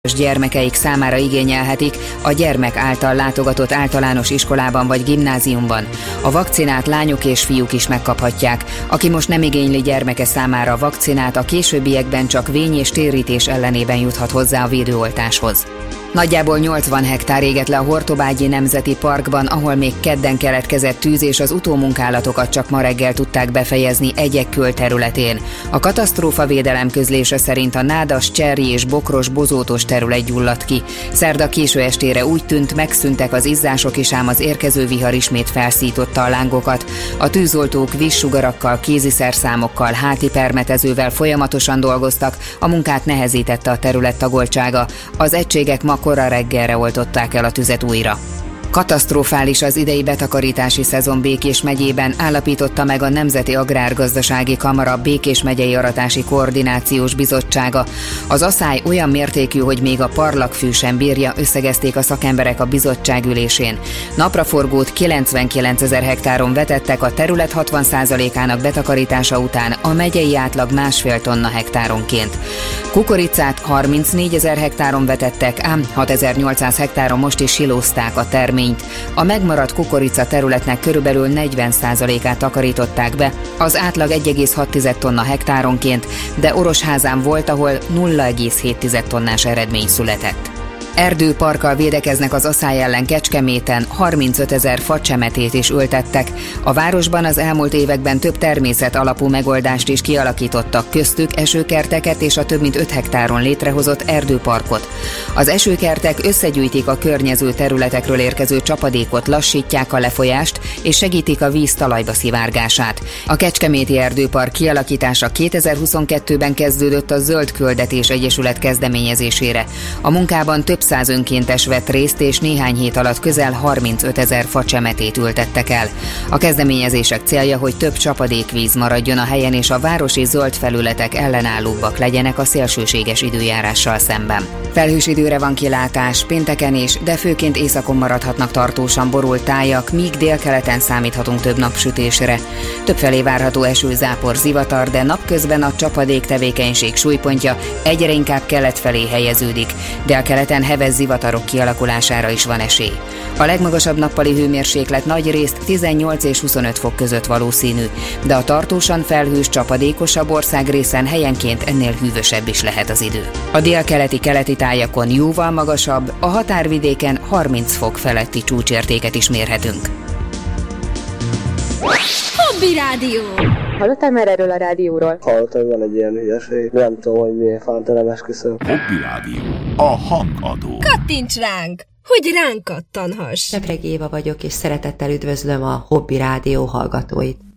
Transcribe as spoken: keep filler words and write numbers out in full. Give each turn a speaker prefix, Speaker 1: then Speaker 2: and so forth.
Speaker 1: gyermekeik számára igényelhetik a gyermek által látogatott általános iskolában vagy gimnáziumban. A vakcinát lányok és fiúk is megkaphatják. Aki most nem igényli gyermeke számára a vakcinát, a későbbiekben csak vény és térítés ellenében juthat hozzá a védőoltáshoz. Nagyjából nyolcvan hektár égett le a Hortobágyi Nemzeti Parkban, ahol még kedden keletkezett tűz, és az utómunkálatokat csak ma reggel tudták befejezni Egyekköl területén. A katasztrófavédelem közlése szerint a nádas, cserji és bokros bozótos terület gyulladt ki. Szerda késő estére úgy tűnt, megszűntek az izzások, és ám az érkező vihar ismét felszította a lángokat. A tűzoltók vízsugarakkal, kéziszerszámokkal, háti permetezővel folyamatosan dolgoztak, a munkát nehezítette a terület tagoltsága. Az egységek ma kora reggelre oltották el a tüzet újra. Katasztrofális az idei betakarítási szezon Békés megyében, állapította meg a Nemzeti Agrárgazdasági Kamara Békés megyei aratási koordinációs bizottsága. Az aszály olyan mértékű, hogy még a parlagfű sem bírja, összegezték a szakemberek a bizottság ülésén. Napraforgót kilencvenkilencezer hektáron vetettek, a terület hatvan százalékának betakarítása után a megyei átlag másfél tonna hektáronként. Kukoricát harmincnégyezer hektáron vetettek, ám hatezer-nyolcszáz hektáron most is silózták a terményt. A megmaradt kukorica területnek körülbelül negyven százalékát takarították be, az átlag egy egész hat tonna hektáronként, de Orosházán volt, ahol nulla egész hét tonnás eredmény született. Erdőparkkal védekeznek az aszály ellen Kecskeméten, harmincötezer facsemetét is ültettek. A városban az elmúlt években több természet alapú megoldást is kialakítottak, köztük esőkerteket és a több mint öt hektáron létrehozott erdőparkot. Az esőkertek összegyűjtik a környező területekről érkező csapadékot, lassítják a lefolyást és segítik a víz talajba szivárgását. A Kecskeméti Erdőpark kialakítása kétezer-huszonkettőben kezdődött a Zöld Küldetés Egyesület kezdeményezésére. A munkában több száz önkéntes vett részt, és néhány hét alatt közel harmincötezer facsemetét ültettek el. A kezdeményezések célja, hogy több csapadékvíz maradjon a helyen, és a városi zöld felületek ellenállóbbak legyenek a szélsőséges időjárással szemben. Felhős időre van kilátás, pénteken is, de főként északon maradhatnak tartósan borult tájak, míg délkeleten számíthatunk több napsütésre. Többfelé várható eső, zápor, zivatar, de napközben a csapadék tevékenység súlypontja egyre inkább kelet felé helyeződik. Délkeleten heves zivatarok kialakulására is van esély. A legmagasabb nappali hőmérséklet nagyrészt tizennyolc és huszonöt fok között valószínű, de a tartósan felhős, csapadékosabb országrészen helyenként ennél hűvösebb is lehet az idő. A délkeleti keleti tájakon jóval magasabb, a határvidéken harminc fok feletti csúcsértéket is mérhetünk.
Speaker 2: Hobby Rádió!
Speaker 3: Hallottál már erről a rádióról?
Speaker 4: Hallottam, van egy ilyen hülyeség. Nem tudom, hogy miért fánt, nem esküszöm.
Speaker 5: Hobby Rádió. A hangadó.
Speaker 2: Kattints ránk, hogy ránk kattanhass.
Speaker 6: Sepregi Éva vagyok, és szeretettel üdvözlöm a Hobby Rádió hallgatóit.